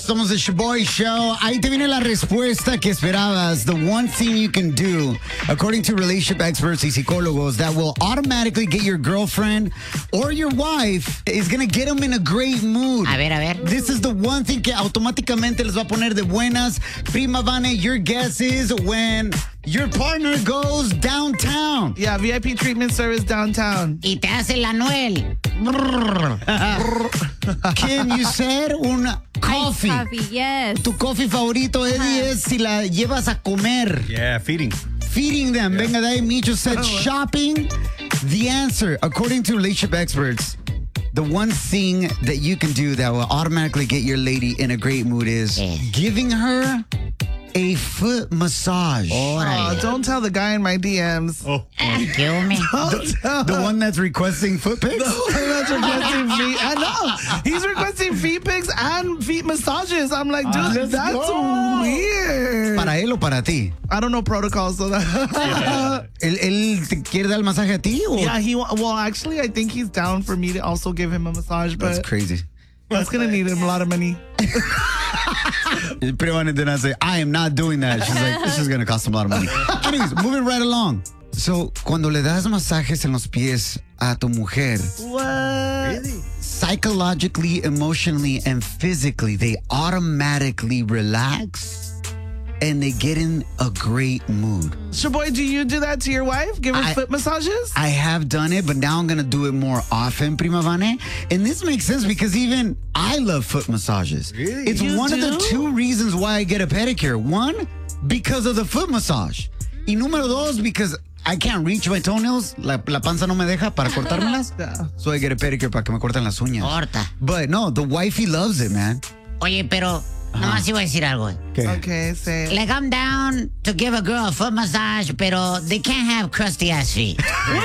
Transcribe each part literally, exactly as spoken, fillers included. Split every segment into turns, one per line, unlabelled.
Somos the Shaboy Show. Ahí te viene la respuesta que esperabas. The one thing you can do, according to relationship experts y psicólogos, that will automatically get your girlfriend or your wife is going to get them in a great mood.
A ver, a ver.
This is the one thing que automáticamente les va a poner de buenas. Prima Vane, your guess is when your partner goes downtown.
Yeah, V I P treatment service downtown.
Y te hace la Noel.
Kim, you said un coffee.
Iced coffee, yes.
Tu coffee favorito, Eddie, es si la llevas a comer.
Yeah, feeding.
Feeding them. Yeah. Venga de ahí. Micho said shopping. The answer, according to relationship experts, the one thing that you can do that will automatically get your lady in a great mood is
Yeah.
giving her a foot massage.
Oh, don't tell the guy in my D Ms.
Oh.
Kill me.
the, the one that's requesting foot pics?
That's requesting feet. I know. He's requesting feet pics and feet massages. I'm like, dude,
Ah,
that's
go.
weird.
¿Para él o para ti?
I don't know protocols, so that.
Yeah.
¿Él, él te quiere dar el masaje a ti? O?
Yeah, he. wa- Well, actually, I think he's down for me to also give him a massage, but
That's crazy.
that's gonna need him a lot of money.
Prima did not say, I am not doing that. She's like, this is going to cost him a lot of money. Anyways, moving right along. So, cuando le das masajes en los pies a tu mujer,
What?
psychologically, emotionally, and physically, they automatically relax and they get in a great mood.
Shaboy, do you do that to your wife? Give her
I-
foot massages?
I have done it, but now I'm going to do it more often, Prima Vane. And this makes sense because even I love foot massages.
Really?
It's
You
one of the
do?
two reasons why I get a pedicure. One, because of the foot massage. Y número dos, because I can't reach my toenails. La, la panza no me deja para cortármelas.
Yeah.
So I get a pedicure para que me corten las uñas.
Corta.
But no, the wifey loves it, man.
Oye, pero nomás iba a decir algo.
Okay, say it.
Like, I'm down to give a girl a foot massage, pero they can't have crusty ass feet.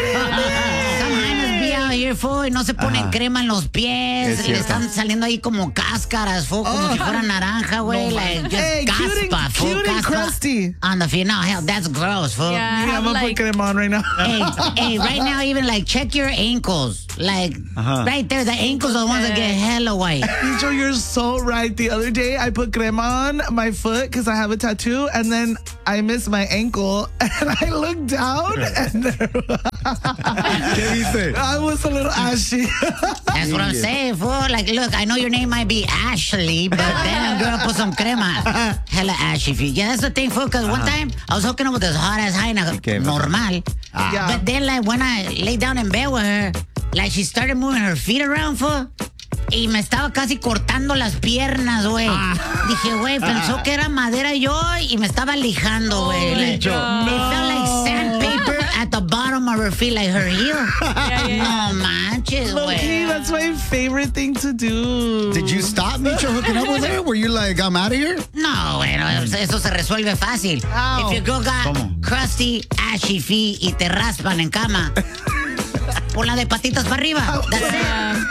Some hyenas be out here, fool, y no se ponen crema en los pies.
Es
Le
cierto.
están saliendo ahí como cáscaras, fool, como si fuera naranja, güey. like, just
Hey, cute and-
caspa, fool,
cute and
caspa
crusty.
on the feet. No, hell, that's gross, fool.
Yeah, I
Yeah,
have
I'm gonna
like,
put him on right now.
Hey, hey, right now, even like check your ankles. Like,
Uh-huh.
right there, the ankles are the ones that get hella white.
Micho, you're so right. The other day, I put crema on my foot because I have a tattoo, and then I missed my ankle, and I looked down, and there,
¿Qué dice?
I was a little ashy.
That's what I'm saying, fool. Like, look, I know your name might be Ashley, but damn, girl, put some crema. Hella ashy feet. Yeah, that's the thing, fool, because one time I was hooking up with this hot-ass hyena,
Okay,
normal.
Yeah.
But then, like, when I lay down in bed with her, like, she started moving her feet around, fool. Y me estaba casi cortando las piernas, güey. Dije, güey, pensó que era madera yo y me estaba lijando, güey. Like, it felt like sandpaper at the bottom of her feet, like her heel.
yeah, yeah.
No manches,
Low-key,
güey.
that's my favorite thing to do.
Did you stop, Micho, hooking up with her? Were you like, I'm out of here?
No, bueno, eso se resuelve fácil.
How?
If your girl got
¿Cómo?
crusty, ashy feet y te raspan en cama, ponla de patitas para arriba. That's it.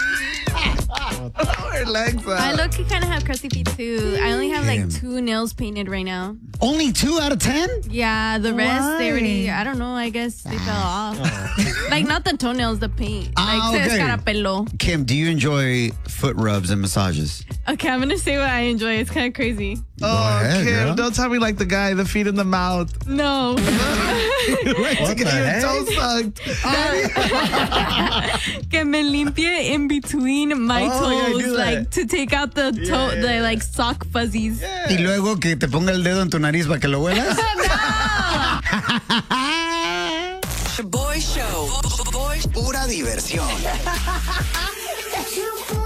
Her legs
I
out.
low-key kind of have crusty feet too. I only have
Damn.
like two nails painted right now.
Only two out of ten?
Yeah, the rest they
Why?
already. I don't know. I guess they fell off. Like not the toenails, the paint.
Ah,
Like se
okay.
escarapeló.
Kim, do you enjoy foot rubs and massages?
Okay, I'm gonna say what I enjoy. It's kind of crazy.
Oh,
ahead,
Kim,
girl.
don't tell me like the guy, the feet in the mouth.
No.
What
Get your toe sucked.
Que me limpie in between my
Oh, yeah,
toes,
do that.
like to take out the toe, the like sock fuzzies.
Y luego que te ponga el dedo en tu nariz para que lo huelas.
Boy Show. Boy.
Pura diversión.